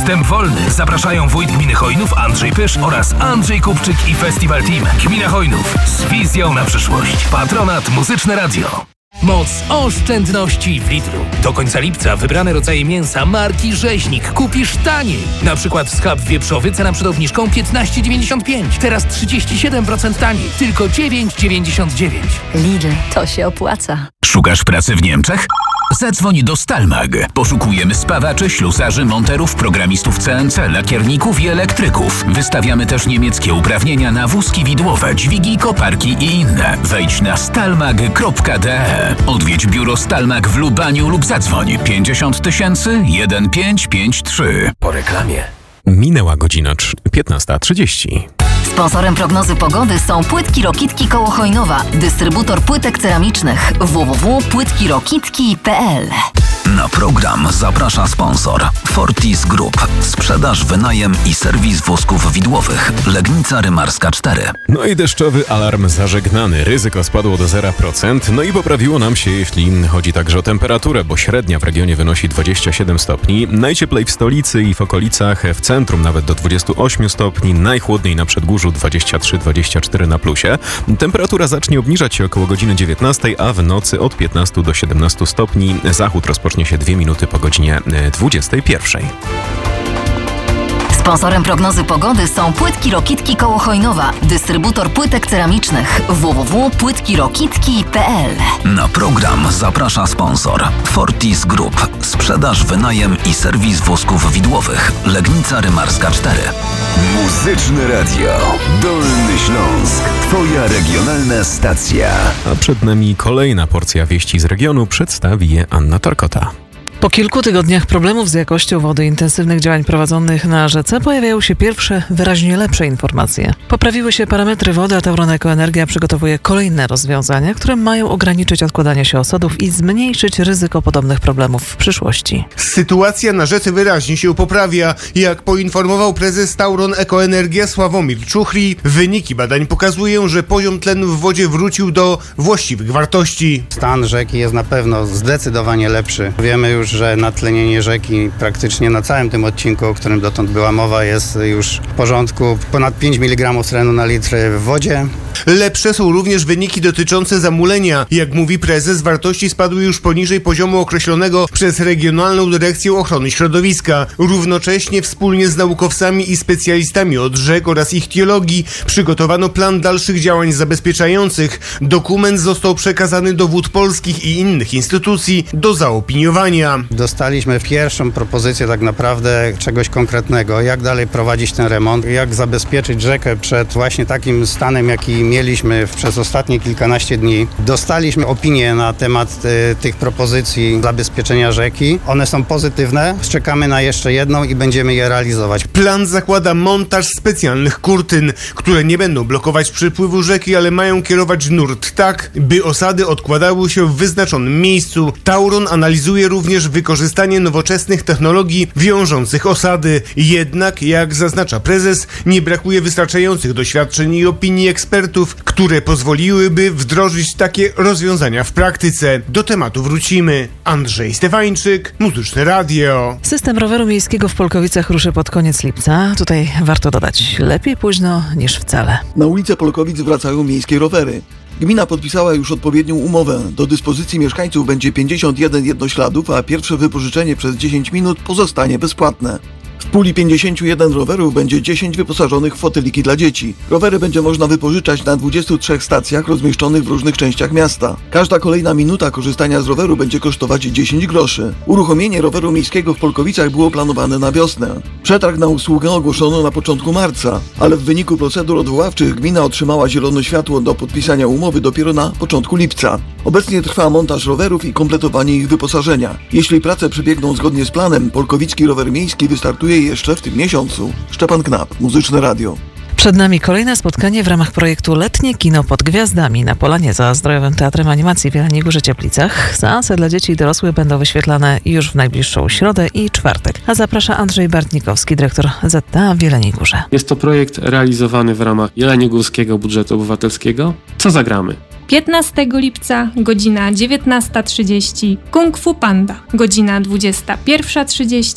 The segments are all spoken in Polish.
Wstęp wolny. Zapraszają wójt gminy Chojnów Andrzej Pysz oraz Andrzej Kupczyk i Festiwal Team. Gmina Chojnów z wizją na przyszłość. Patronat Muzyczne Radio. Moc oszczędności w Lidlu. Do końca lipca wybrane rodzaje mięsa marki Rzeźnik kupisz taniej. Na przykład schab wieprzowy cena przed obniżką 15,95. Teraz 37% taniej. Tylko 9,99. Lidl, to się opłaca. Szukasz pracy w Niemczech? Zadzwoń do Stalmag. Poszukujemy spawaczy, ślusarzy, monterów, programistów CNC, lakierników i elektryków. Wystawiamy też niemieckie uprawnienia na wózki widłowe, dźwigi, koparki i inne. Wejdź na stalmag.de. Odwiedź biuro Stalmag w Lubaniu lub zadzwoń 50 000 1553. Po reklamie. Minęła godzina 15:30. Sponsorem prognozy pogody są Płytki Rokitki koło Chojnowa. Dystrybutor płytek ceramicznych www.płytkirokitki.pl. Na program zaprasza sponsor Fortis Group. Sprzedaż, wynajem i serwis wózków widłowych. Legnica Rymarska 4. No i deszczowy alarm zażegnany. Ryzyko spadło do 0%. No i poprawiło nam się, jeśli chodzi także o temperaturę, bo średnia w regionie wynosi 27 stopni. Najcieplej w stolicy i w okolicach, w centrum nawet do 28 stopni. Najchłodniej na Przedgórzu 23-24 na plusie. Temperatura zacznie obniżać się około godziny 19, a w nocy od 15 do 17 stopni. Zachód rozpocznie się 2 minuty po godzinie 21. Sponsorem prognozy pogody są Płytki Rokitki koło Chojnowa. Dystrybutor płytek ceramicznych www.płytkirokitki.pl. Na program zaprasza sponsor Fortis Group. Sprzedaż, wynajem i serwis wózków widłowych. Legnica Rymarska 4. Muzyczne Radio. Dolny Śląsk. Twoja regionalna stacja. A przed nami kolejna porcja wieści z regionu. Przedstawi je Anna Torkota. Po kilku tygodniach problemów z jakością wody i intensywnych działań prowadzonych na rzece pojawiają się pierwsze, wyraźnie lepsze informacje. Poprawiły się parametry wody, a Tauron Ekoenergia przygotowuje kolejne rozwiązania, które mają ograniczyć odkładanie się osadów i zmniejszyć ryzyko podobnych problemów w przyszłości. Sytuacja na rzece wyraźnie się poprawia. Jak poinformował prezes Tauron Ekoenergia Sławomir Czuchry, wyniki badań pokazują, że poziom tlenu w wodzie wrócił do właściwych wartości. Stan rzeki jest na pewno zdecydowanie lepszy. Wiemy już, że natlenienie rzeki praktycznie na całym tym odcinku, o którym dotąd była mowa, jest już w porządku. Ponad 5 mg tlenu na litr w wodzie. Lepsze są również wyniki dotyczące zamulenia. Jak mówi prezes, wartości spadły już poniżej poziomu określonego przez Regionalną Dyrekcję Ochrony Środowiska. Równocześnie wspólnie z naukowcami i specjalistami od rzek oraz ichtiologii przygotowano plan dalszych działań zabezpieczających. Dokument został przekazany do Wód Polskich i innych instytucji do zaopiniowania. Dostaliśmy pierwszą propozycję tak naprawdę czegoś konkretnego, jak dalej prowadzić ten remont, jak zabezpieczyć rzekę przed właśnie takim stanem, jaki mieliśmy przez ostatnie kilkanaście dni. Dostaliśmy opinie na temat tych propozycji zabezpieczenia rzeki. One są pozytywne. Czekamy na jeszcze jedną i będziemy je realizować. Plan zakłada montaż specjalnych kurtyn, które nie będą blokować przypływu rzeki, ale mają kierować nurt tak, by osady odkładały się w wyznaczonym miejscu. Tauron analizuje również wykorzystanie nowoczesnych technologii wiążących osady. Jednak, jak zaznacza prezes, nie brakuje wystarczających doświadczeń i opinii ekspertów, które pozwoliłyby wdrożyć takie rozwiązania w praktyce. Do tematu wrócimy. Andrzej Stefańczyk, Muzyczne Radio. System roweru miejskiego w Polkowicach ruszy pod koniec lipca. Tutaj warto dodać, lepiej późno niż wcale. Na ulicę Polkowic wracają miejskie rowery. Gmina podpisała już odpowiednią umowę. Do dyspozycji mieszkańców będzie 51 jednośladów, a pierwsze wypożyczenie przez 10 minut pozostanie bezpłatne. W puli 51 rowerów będzie 10 wyposażonych w foteliki dla dzieci. Rowery będzie można wypożyczać na 23 stacjach rozmieszczonych w różnych częściach miasta. Każda kolejna minuta korzystania z roweru będzie kosztować 10 groszy. Uruchomienie roweru miejskiego w Polkowicach było planowane na wiosnę. Przetarg na usługę ogłoszono na początku marca, ale w wyniku procedur odwoławczych gmina otrzymała zielone światło do podpisania umowy dopiero na początku lipca. Obecnie trwa montaż rowerów i kompletowanie ich wyposażenia. Jeśli prace przebiegną zgodnie z planem, polkowicki rower miejski wystartuje jeszcze w tym miesiącu. Szczepan Knap, Muzyczne Radio. Przed nami kolejne spotkanie w ramach projektu Letnie Kino pod Gwiazdami na Polanie za Zdrojowym Teatrem Animacji w Jeleniej Górze Cieplicach. Seanse dla dzieci i dorosłych będą wyświetlane już w najbliższą środę i czwartek. A zaprasza Andrzej Bartnikowski, dyrektor ZTA w Jeleniej Górze. Jest to projekt realizowany w ramach Jeleniogórskiego Budżetu Obywatelskiego. Co zagramy? 15 lipca, godzina 19:30, Kung Fu Panda, godzina 21:30,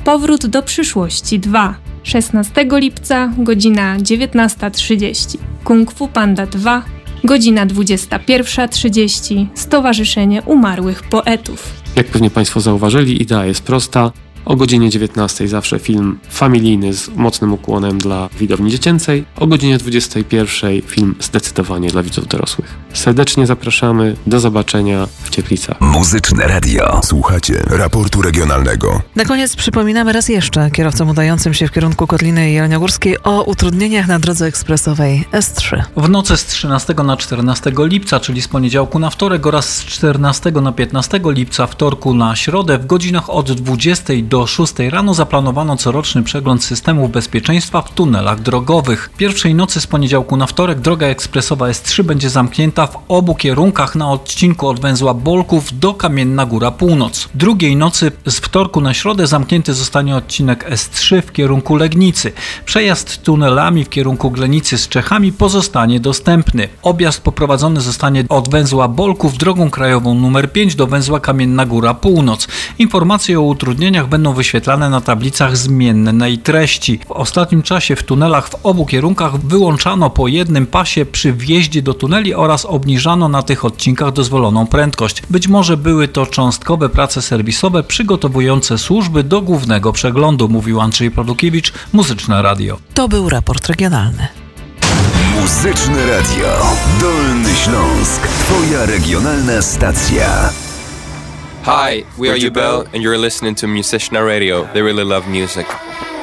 Powrót do przyszłości 2. 16 lipca, godzina 19:30. Kung Fu Panda 2, godzina 21:30. Stowarzyszenie Umarłych Poetów. Jak pewnie Państwo zauważyli, idea jest prosta. O godzinie 19 zawsze film familijny z mocnym ukłonem dla widowni dziecięcej. O godzinie 21 film zdecydowanie dla widzów dorosłych. Serdecznie zapraszamy. Do zobaczenia w Cieplicach. Muzyczne Radio. Słuchacie raportu regionalnego. Na koniec przypominamy raz jeszcze kierowcom udającym się w kierunku Kotliny Jeleniogórskiej o utrudnieniach na drodze ekspresowej S3. W nocy z 13 na 14 lipca, czyli z poniedziałku na wtorek oraz z 14 na 15 lipca, wtorku na środę, w godzinach od 20 do 6 rano zaplanowano coroczny przegląd systemów bezpieczeństwa w tunelach drogowych. Pierwszej nocy z poniedziałku na wtorek droga ekspresowa S3 będzie zamknięta w obu kierunkach na odcinku od węzła Bolków do Kamienna Góra Północ. Drugiej nocy z wtorku na środę zamknięty zostanie odcinek S3 w kierunku Legnicy. Przejazd tunelami w kierunku Glenicy z Czechami pozostanie dostępny. Objazd poprowadzony zostanie od węzła Bolków drogą krajową nr 5 do węzła Kamienna Góra Północ. Informacje o utrudnieniach będą wyświetlane na tablicach zmiennej treści. W ostatnim czasie w tunelach w obu kierunkach wyłączano po jednym pasie przy wjeździe do tuneli oraz obniżano na tych odcinkach dozwoloną prędkość. Być może były to cząstkowe prace serwisowe przygotowujące służby do głównego przeglądu, mówił Andrzej Produkiewicz, Muzyczne Radio. To był raport regionalny. Muzyczne Radio. Dolny Śląsk. Twoja regionalna stacja. Hi, we are Jubel and you're listening to Musician Radio. They really love music.